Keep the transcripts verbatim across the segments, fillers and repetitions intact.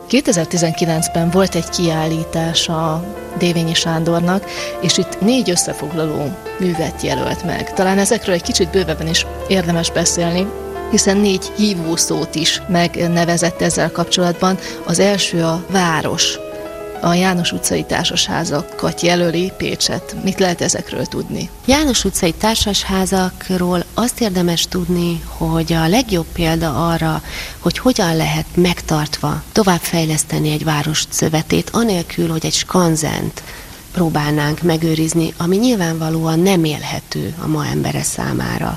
kétezer-tizenkilencben volt egy kiállítás a Dévényi Sándornak, és itt négy összefoglaló művet jelölt meg. Talán ezekről egy kicsit bővebben is érdemes beszélni, hiszen négy hívószót is megnevezett ezzel kapcsolatban. Az első a város. A János utcai társasházakat jelöli Pécset. Mit lehet ezekről tudni? János utcai társasházakról azt érdemes tudni, hogy a legjobb példa arra, hogy hogyan lehet megtartva továbbfejleszteni egy város szövetét, anélkül, hogy egy skanzent próbálnánk megőrizni, ami nyilvánvalóan nem élhető a ma embere számára.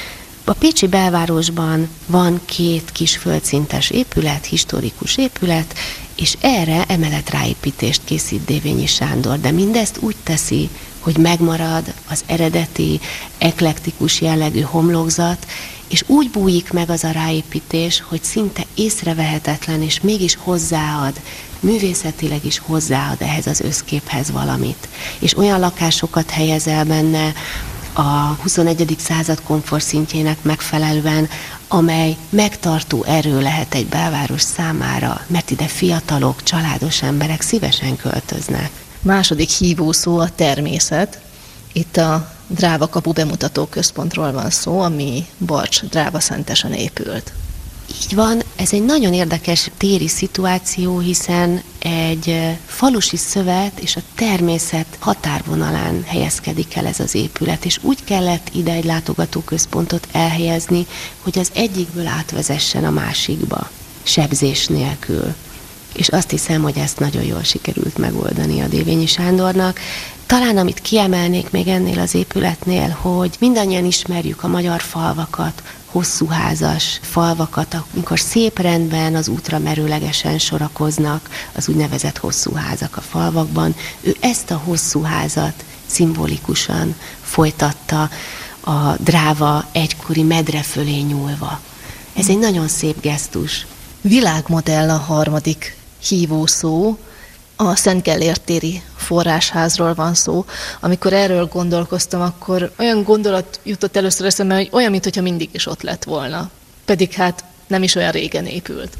A pécsi belvárosban van két kis földszintes épület, historikus épület, és erre emeletráépítést készít Dévényi Sándor, de mindezt úgy teszi, hogy megmarad az eredeti, eklektikus jellegű homlokzat, és úgy bújik meg az a ráépítés, hogy szinte észrevehetetlen, és mégis hozzáad, művészetileg is hozzáad ehhez az összképhez valamit. És olyan lakásokat helyez el benne, a huszonegyedik század komfortszintjének megfelelően, amely megtartó erő lehet egy belváros számára, mert ide fiatalok, családos emberek szívesen költöznek. Második hívószó a természet. Itt a Dráva kapu bemutató központról van szó, ami Barcs-Dráva-Szentesen épült. Így van, ez egy nagyon érdekes téri szituáció, hiszen egy falusi szövet és a természet határvonalán helyezkedik el ez az épület, és úgy kellett ide egy látogatóközpontot elhelyezni, hogy az egyikből átvezessen a másikba, sebzés nélkül. És azt hiszem, hogy ezt nagyon jól sikerült megoldani a Dévényi Sándornak. Talán amit kiemelnék még ennél az épületnél, hogy mindannyian ismerjük a magyar falvakat, hosszúházas falvakat, amikor szép rendben az útra merőlegesen sorakoznak az úgynevezett hosszúházak a falvakban. Ő ezt a hosszúházat szimbolikusan folytatta a Dráva egykori medre fölé nyúlva. Ez egy nagyon szép gesztus. Világmodell a harmadik hívószó. A Szent Gellért téri forrásházról van szó. Amikor erről gondolkoztam, akkor olyan gondolat jutott először eszembe, hogy olyan, mintha mindig is ott lett volna. Pedig hát nem is olyan régen épült.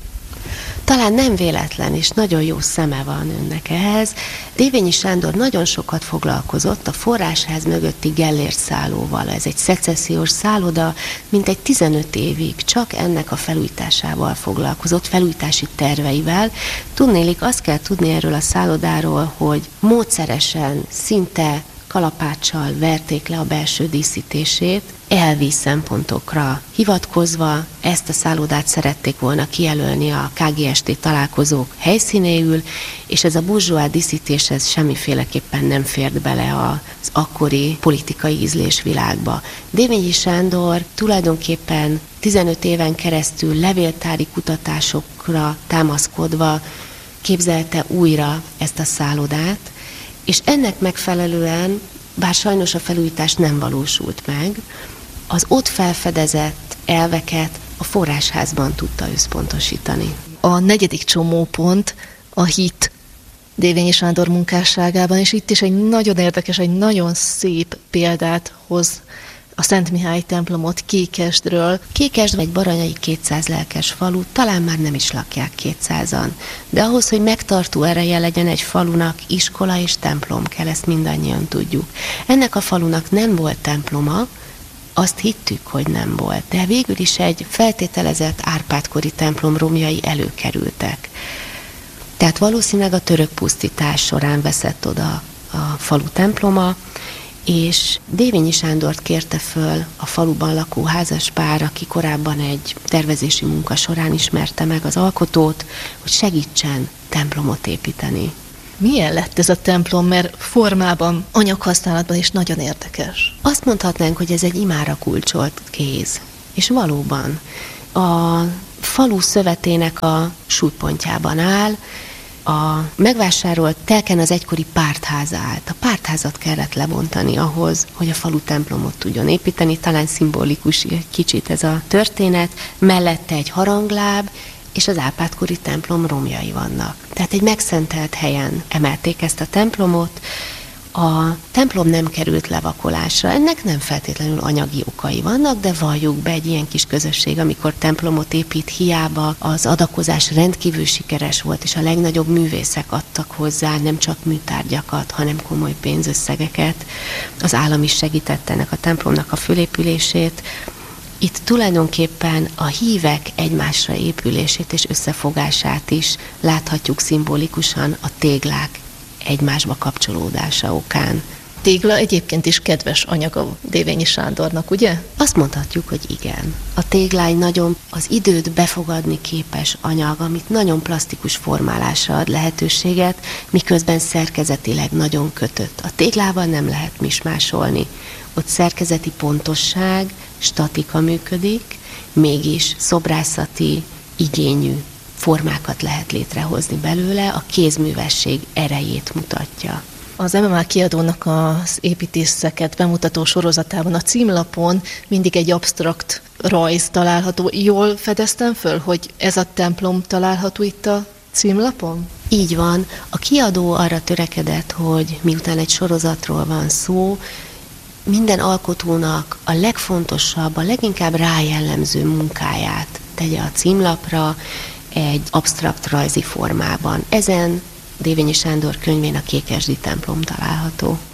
Talán nem véletlen, és nagyon jó szeme van önnek ehhez. Dévényi Sándor nagyon sokat foglalkozott a forrásház mögötti Gellért szállóval. Ez egy szecessziós szálloda, mintegy tizenöt évig csak ennek a felújításával foglalkozott, felújítási terveivel. Tudnélik, azt kell tudni erről a szállodáról, hogy módszeresen, szinte kalapáccsal verték le a belső díszítését, elvi szempontokra hivatkozva ezt a szállodát szerették volna kijelölni a ká gé es té találkozók helyszínéül, és ez a burzsóá díszítés ez semmiféleképpen nem fért bele az akkori politikai ízlésvilágba. Dévényi Sándor tulajdonképpen tizenöt éven keresztül levéltári kutatásokra támaszkodva képzelte újra ezt a szállodát, és ennek megfelelően, bár sajnos a felújítás nem valósult meg, az ott felfedezett elveket a forrásházban tudta összpontosítani. A negyedik csomópont a hit Dévényi Sándor munkásságában, és itt is egy nagyon érdekes, egy nagyon szép példát hoz a Szent Mihály templomot Kékesdről. Kékesd egy baranyai kétszáz lelkes falu, talán már nem is lakják kétszázan. De ahhoz, hogy megtartó ereje legyen egy falunak, iskola és templom kell, ezt mindannyian tudjuk. Ennek a falunak nem volt temploma, azt hittük, hogy nem volt, de végül is egy feltételezett Árpád-kori templom romjai előkerültek. Tehát valószínűleg a török pusztítás során veszett oda a falu temploma, és Dévényi Sándort kérte föl a faluban lakó házaspár, aki korábban egy tervezési munka során ismerte meg az alkotót, hogy segítsen templomot építeni. Milyen lett ez a templom, mert formában, anyaghasználatban is nagyon érdekes? Azt mondhatnánk, hogy ez egy imára kulcsolt kéz. És valóban a falu szövetének a súlypontjában áll, a megvásárolt telken az egykori pártháza állt. A pártházat kellett lebontani ahhoz, hogy a falu templomot tudjon építeni. Talán szimbolikus kicsit ez a történet. Mellette egy harangláb, és az Árpád-kori templom romjai vannak. Tehát egy megszentelt helyen emelték ezt a templomot. A templom nem került levakolásra, ennek nem feltétlenül anyagi okai vannak, de valljuk be, egy ilyen kis közösség, amikor templomot épít, hiába az adakozás rendkívül sikeres volt, és a legnagyobb művészek adtak hozzá nem csak műtárgyakat, hanem komoly pénzösszegeket. Az állam is segítette ennek a templomnak a fölépülését. Itt tulajdonképpen a hívek egymásra épülését és összefogását is láthatjuk szimbolikusan a téglák egymásba kapcsolódása okán. Tégla egyébként is kedves anyaga Dévényi Sándornak, ugye? Azt mondhatjuk, hogy igen. A tégla egy nagyon az időt befogadni képes anyag, amit nagyon plastikus formálásra ad lehetőséget, miközben szerkezetileg nagyon kötött. A téglával nem lehet mismásolni. Ott szerkezeti pontosság, statika működik, mégis szobrászati igényű formákat lehet létrehozni belőle, a kézművesség erejét mutatja. Az em em á kiadónak az építészeket bemutató sorozatában a címlapon mindig egy absztrakt rajz található. Jól fedeztem föl, hogy ez a templom található itt a címlapon? Így van. A kiadó arra törekedett, hogy miután egy sorozatról van szó, minden alkotónak a legfontosabb, a leginkább rájellemző munkáját tegye a címlapra egy absztrakt rajzi formában. Ezen Dévényi Sándor könyvén a Kékesdi templom található.